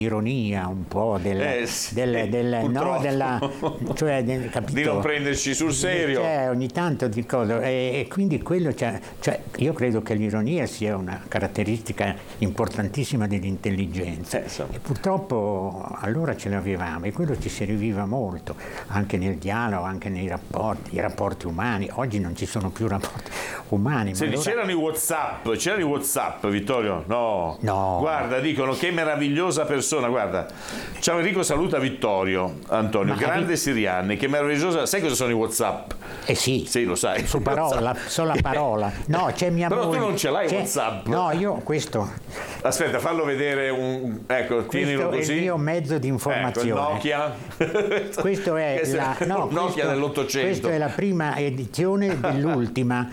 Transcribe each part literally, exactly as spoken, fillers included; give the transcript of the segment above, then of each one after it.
ironia un po' del, eh, sì, del, del no, della, cioè, del, capito? Di non prenderci sul serio. Cioè, ogni tanto di cosa, e, e quindi quello, cioè, cioè, io credo che l'ironia sia una caratteristica importantissima dell'intelligenza, eh, e purtroppo allora ce l'avevamo e quello ci serviva molto, anche nel dialogo, anche nei rapporti, i rapporti umani. Oggi non ci sono più rapporti umani. Senti, allora... c'erano i WhatsApp, c'erano i WhatsApp, Vittorio? No. No. Guarda, dicono che meravigliosa persona. Guarda, ciao Enrico, saluta Vittorio Antonio, Ma grande ri- Sirianni, che meravigliosa. Sai cosa sono i WhatsApp? Eh sì, Sì, lo sai. su parola, solo parola. No, c'è mia Però moglie. tu non ce l'hai c'è... WhatsApp. No, io questo. Aspetta, fallo vedere un. Ecco, tienilo Questo così. è il mio mezzo di informazione. Ecco, il Nokia. Questo è la, no, un Nokia questo, dell'Ottocento. Questa è la prima edizione dell'ultima,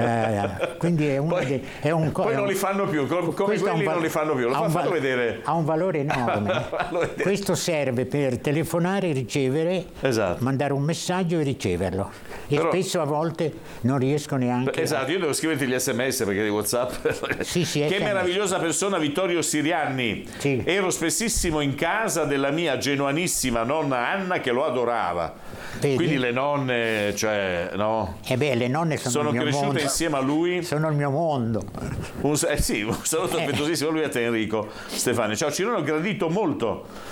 eh, quindi è, una poi, de, è un poi non li fanno più, come quelli val- non li fanno più. Lo fa, fallo vedere. Ha un valore enorme. vedere. Questo serve per telefonare, ricevere, esatto. mandare un messaggio e riceverlo. E Però, spesso a volte non riesco neanche. Esatto, io devo scriverti gli sms perché di WhatsApp. Sì, sì, che S M S. meravigliosa persona, Vittorio Sirianni. Sì. Ero spessissimo in casa della mia genuanissima nonna Anna che lo adorava. Vedi? Quindi le nonne, cioè, no? Eh beh, le nonne sono, sono il mio cresciute mondo. insieme a lui. Sono il mio mondo. Un, eh sì, un saluto Eh. affettuosissimo a lui e a te, Enrico Stefani. Ciao Cirone, ho gradito molto.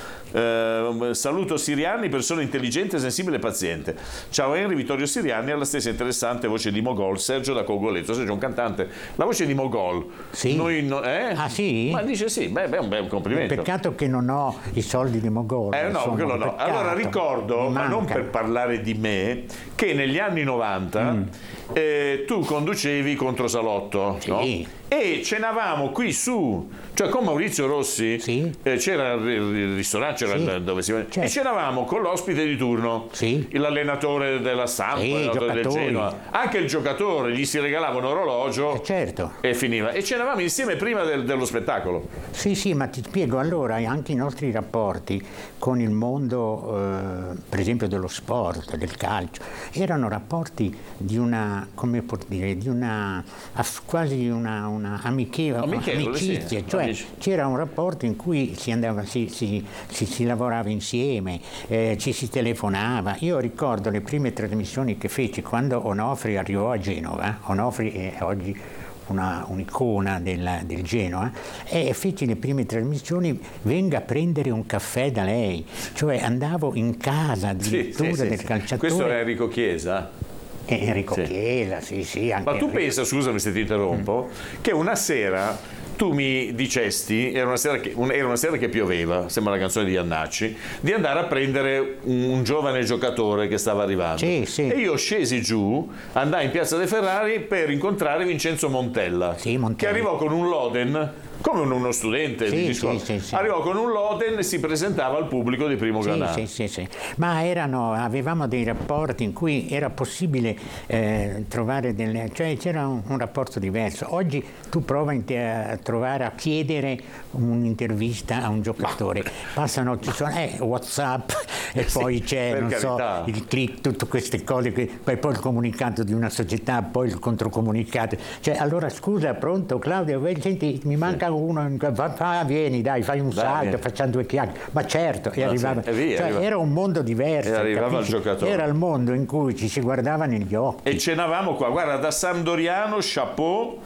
Uh, saluto Sirianni, persona intelligente, sensibile e paziente. Ciao Henry, Vittorio Sirianni ha la stessa interessante voce di Mogol, Sergio da Cogoletto. Sergio è un cantante, la voce di Mogol. Sì. Noi no, eh? Ah sì? Ma dice sì, beh, beh, un bel complimento. Peccato che non ho i soldi di Mogol. Eh no, insomma, quello no. peccato. Allora ricordo, Mi ma non manca. per parlare di me, che negli anni novanta mm. eh, tu conducevi Controsalotto, Sì. no? E cenavamo qui su, cioè con Maurizio Rossi, Sì. eh, c'era il, il ristorante, c'era Sì. il- dove si Certo. e cenavamo con l'ospite di turno, Sì. l'allenatore della Samp, Sì, i l'allenatore del giocatori. Genoa, anche il giocatore, gli si regalava un orologio Eh, certo. e finiva. E cenavamo insieme prima del- dello spettacolo. Sì, sì, ma ti spiego, allora anche i nostri rapporti con il mondo, eh, per esempio dello sport, del calcio, erano rapporti di una, come può dire, di una, aff- quasi una, una amichevole, Amichevole, sì, amicizia, cioè amici. c'era un rapporto in cui si andava, si, si, si, si lavorava insieme, eh, ci si telefonava. Io ricordo le prime trasmissioni che feci quando Onofri arrivò a Genova. Onofri è oggi una, un'icona del, del Genoa, e feci le prime trasmissioni, venga a prendere un caffè da lei, cioè andavo in casa addirittura Sì, sì, sì, del sì. calciatore. Questo era Enrico Chiesa. Eh, Enrico Sì. Chiesa, sì, sì. Anche Ma tu Enrico. pensa, scusami se ti interrompo, che una sera tu mi dicesti, era una sera che, un- era una sera che pioveva, sembra la canzone di Iannacci, di andare a prendere un, un giovane giocatore che stava arrivando. Sì, sì. E io scesi giù, andai in Piazza dei Ferrari per incontrare Vincenzo Montella, Sì, Montella. che arrivò con un Loden, come un- uno studente Sì, di sì, scuola. sì, sì. Arrivò con un Loden e si presentava al pubblico di Primo Sì, Canale. sì, sì, sì. Ma erano, avevamo dei rapporti in cui era possibile eh, trovare delle, cioè c'era un, un rapporto diverso. Oggi tu prova in te- a trovare, a chiedere un'intervista a un giocatore, passano, ci sono eh, WhatsApp e Sì, poi c'è, per non carità. so, il click, tutte queste cose, che, poi, poi il comunicato di una società, poi il controcomunicato. Cioè, allora scusa, pronto Claudio, eh, senti, mi manca uno, va, va, vieni, dai, fai un Dai, salto, vieni. facciamo due chiacchiere. Ma certo, e Ma arrivava, sì, e via, cioè, arriva. era un mondo diverso. E arrivava il capisci? giocatore. Era il mondo in cui ci si guardava negli occhi. E cenavamo qua, guarda, da Sampdoriano, chapeau,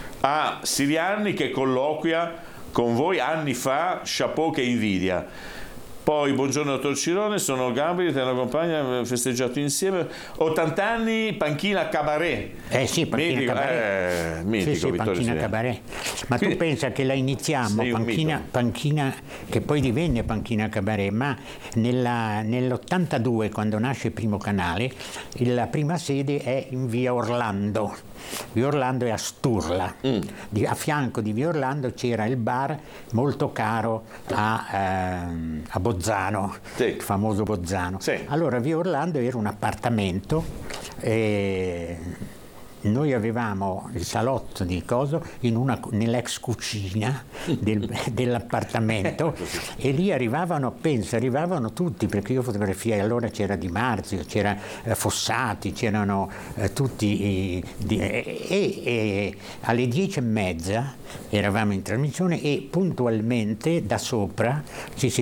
a Sirianni che colloquia con voi anni fa, chapeau che invidia. Poi, buongiorno dottor Cirone, sono Gabriele, te la compagna, abbiamo festeggiato insieme. ottanta anni, panchina cabaret. Eh sì, panchina Mitico, cabaret. eh, mitico, sì, sì, Vittorio panchina Sirianni. cabaret. Ma Quindi- tu pensa che la iniziamo, Sei un panchina, mito. panchina, che poi divenne panchina cabaret, ma nella- nell'ottantadue, quando nasce Primo Canale, il- la prima sede è in via Orlando. Via Orlando è a Sturla. Mm. Di- a fianco di via Orlando c'era il bar molto caro a, ehm, a Bozzano, Sì. il famoso Bozzano. Sì. Allora via Orlando era un appartamento, e noi avevamo il salotto di coso in una, nell'ex cucina del- dell'appartamento, e lì arrivavano, penso, arrivavano tutti, perché io fotografiai, allora c'era Di Marzio, c'era eh, Fossati, c'erano eh, tutti i- di- e, e- e alle dieci e mezza eravamo in trasmissione e puntualmente da sopra ci si